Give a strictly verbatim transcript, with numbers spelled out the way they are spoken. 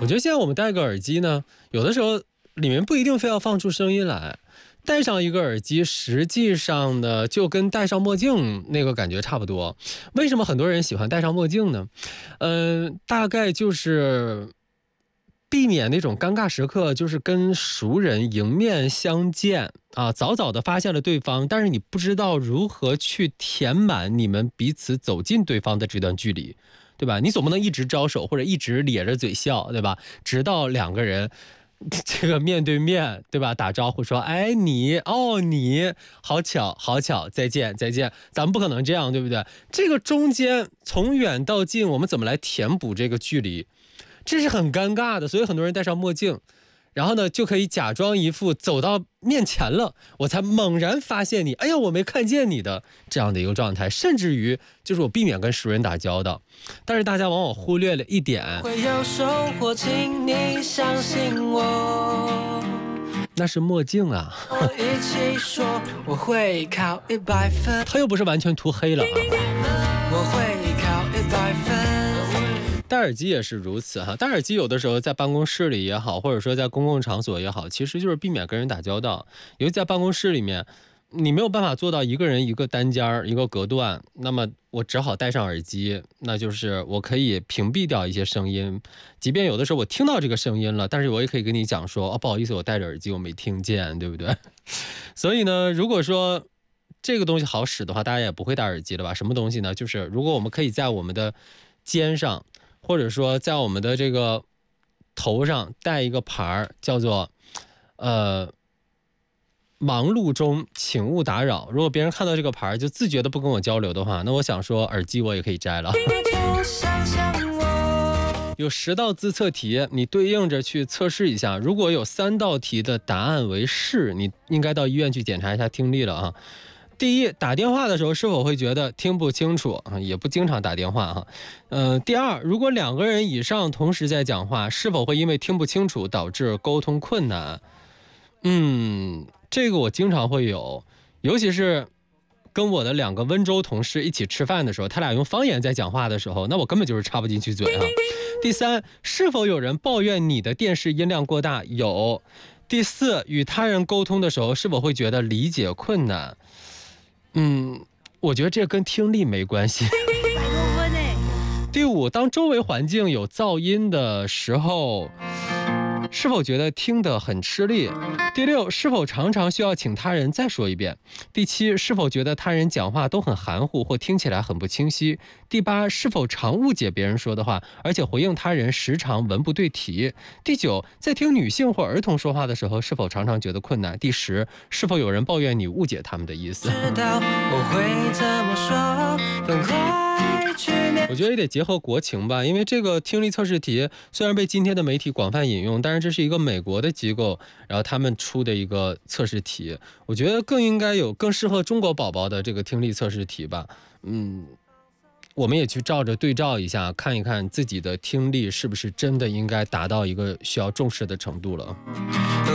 我觉得现在我们戴个耳机呢，有的时候里面不一定非要放出声音来。戴上一个耳机，实际上呢，就跟戴上墨镜那个感觉差不多。为什么很多人喜欢戴上墨镜呢？嗯、呃，大概就是避免那种尴尬时刻，就是跟熟人迎面相见啊，早早的发现了对方，但是你不知道如何去填满你们彼此走近对方的这段距离，对吧？你总不能一直招手或者一直咧着嘴笑，对吧？直到两个人这个面对面，对吧？打招呼说，哎，你，哦，你，好巧，好巧，再见，再见。咱们不可能这样，对不对？这个中间从远到近，我们怎么来填补这个距离？这是很尴尬的，所以很多人戴上墨镜，然后呢，就可以假装一副走到面前了，我才猛然发现你，哎呀，我没看见你的这样的一个状态，甚至于就是我避免跟熟人打交道。但是大家往往忽略了一点， 会有收获，请你相信我。 那是墨镜啊， 我一起说，我会考一百分， 他又不是完全涂黑了啊。 我会考一百分。 戴耳机也是如此哈，戴耳机有的时候在办公室里也好，或者说在公共场所也好，其实就是避免跟人打交道。尤其在办公室里面，你没有办法做到一个人一个单间一个隔断，那么我只好戴上耳机，那就是我可以屏蔽掉一些声音，即便有的时候我听到这个声音了，但是我也可以跟你讲说，哦，不好意思，我戴着耳机我没听见，对不对？所以呢，如果说这个东西好使的话，大家也不会戴耳机了吧？什么东西呢？就是如果我们可以在我们的肩上，或者说在我们的这个头上戴一个牌儿，叫做呃忙碌中请勿打扰。如果别人看到这个牌儿就自觉的不跟我交流的话，那我想说耳机我也可以摘了。有十道自测题，你对应着去测试一下。如果有三道题的答案为是，你应该到医院去检查一下听力了啊。第一，打电话的时候是否会觉得听不清楚啊？也不经常打电话哈。呃，第二，如果两个人以上同时在讲话，是否会因为听不清楚导致沟通困难？嗯，这个我经常会有，尤其是跟我的两个温州同事一起吃饭的时候，他俩用方言在讲话的时候，那我根本就是插不进去嘴哈。第三，是否有人抱怨你的电视音量过大？有。第四，与他人沟通的时候，是否会觉得理解困难？嗯，我觉得这跟听力没关系。第五，当周围环境有噪音的时候，是否觉得听得很吃力？第六，是否常常需要请他人再说一遍？第七，是否觉得他人讲话都很含糊或听起来很不清晰？第八，是否常误解别人说的话，而且回应他人时常文不对题？第九，在听女性或儿童说话的时候，是否常常觉得困难？第十，是否有人抱怨你误解他们的意思？我觉得也得结合国情吧，因为这个听力测试题虽然被今天的媒体广泛引用，但是这是一个美国的机构，然后他们出的一个测试题，我觉得更应该有更适合中国宝宝的这个听力测试题吧。嗯，我们也去照着对照一下，看一看自己的听力是不是真的应该达到一个需要重视的程度了。